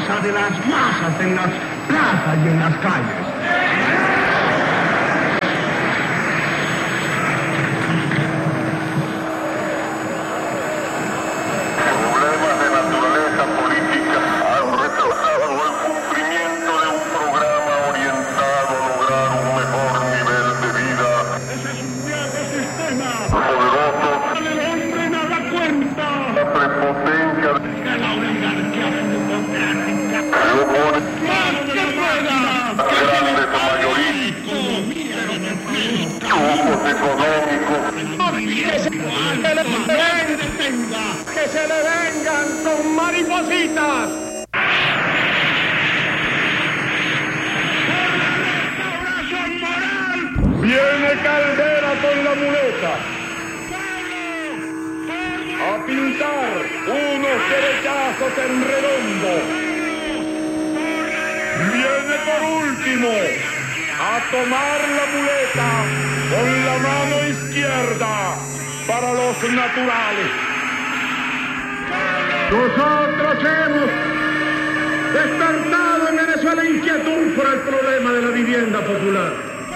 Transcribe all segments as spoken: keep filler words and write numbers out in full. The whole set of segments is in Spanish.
defensa de las masas en las plazas y en las calles. ¡Que se le vengan con maripositas! Viene Caldera con la muleta a pintar unos derechazos en redondo. Viene por último a tomar la muleta con la mano izquierda para los naturales. Nosotros hemos despertado en Venezuela inquietud por el problema de la vivienda popular.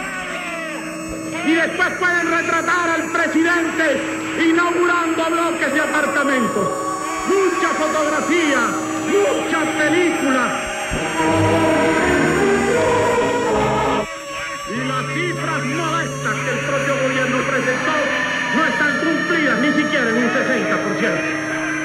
Y después pueden retratar al presidente inaugurando bloques de apartamentos. Mucha fotografía, muchas películas. Y las cifras modestas que el propio gobierno presentó no están cumplidas ni siquiera en un sesenta por ciento.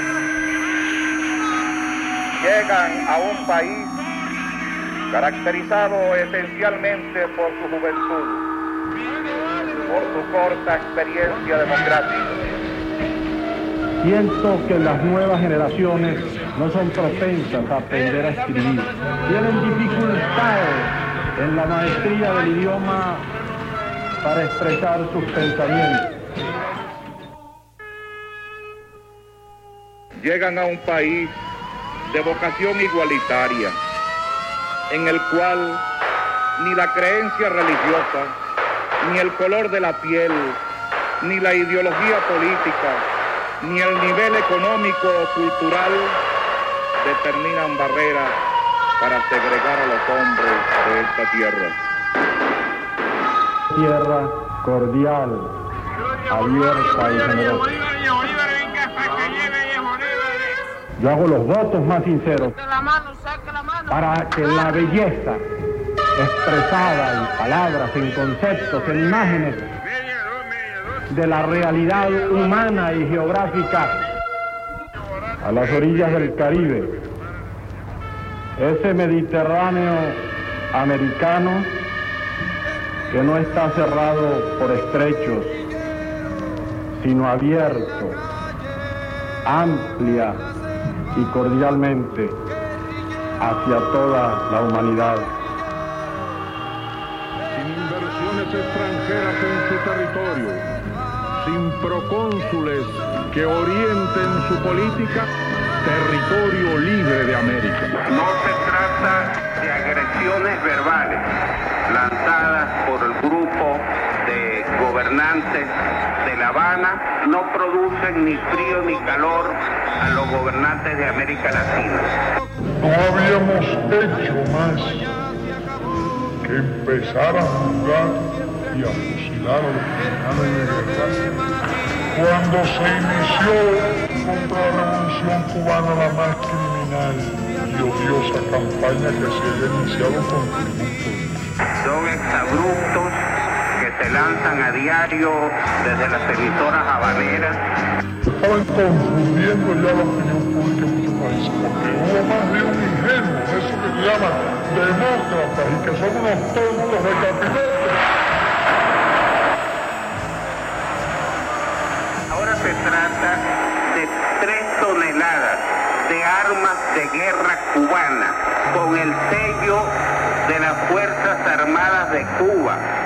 Llegan a un país caracterizado esencialmente por su juventud, por su corta experiencia democrática. Siento que las nuevas generaciones no son propensas a aprender a escribir. Tienen dificultades en la maestría del idioma para expresar sus pensamientos. Llegan a un país de vocación igualitaria, en el cual ni la creencia religiosa, ni el color de la piel, ni la ideología política, ni el nivel económico o cultural determinan barreras para segregar a los hombres de esta tierra. Tierra cordial, abierta y generosa. Yo hago los votos más sinceros para que la belleza expresada en palabras, en conceptos, en imágenes de la realidad humana y geográfica a las orillas del Caribe, ese Mediterráneo americano que no está cerrado por estrechos, sino abierto, amplia y cordialmente hacia toda la humanidad. Sin inversiones extranjeras en su territorio, sin procónsules que orienten su política, territorio libre de América. No se trata de agresiones verbales lanzadas por el grupo de gobernantes de La Habana, no producen ni frío ni calor a los gobernantes de América Latina. No habíamos hecho más que empezar a jugar y a fusilar a los criminales de guerra cuando se inició contra la revolución cubana la más criminal y odiosa campaña que se haya iniciado contra el mundo. Son exabruptos que se lanzan a diario desde las emisoras habaneras. Estaban confundiendo ya la opinión pública en muchos países, porque hubo más de un ingenuo, eso que se llaman demócratas, y que son unos tontos de capirotes. Ahora se trata de tres toneladas de armas de guerra cubana con el sello de las Fuerzas Armadas de Cuba.